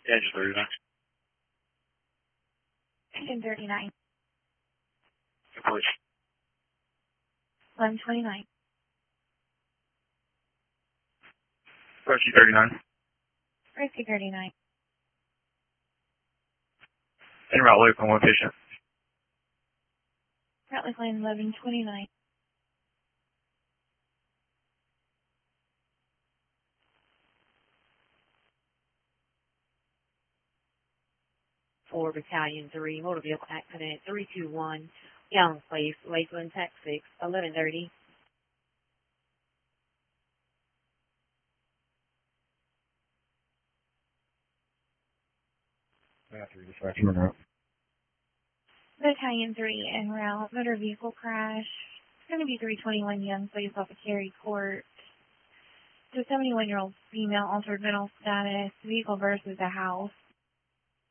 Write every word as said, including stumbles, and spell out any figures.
Yeah, just thirty-nine. ten thirty-nine. Of course. eleven twenty-nine. Rescue thirty-nine. Rescue thirty-nine. En route local one patient. Route line eleven twenty-nine. For Battalion three, motor vehicle accident, three two one, Young Place, Lakeland, Texas, eleven thirty. I have to redispatch him or not. Battalion three en route. Motor vehicle crash. It's going to be three twenty-one Young Place off of Cary Court. It's a seventy-one-year-old female altered mental status. Vehicle versus a house.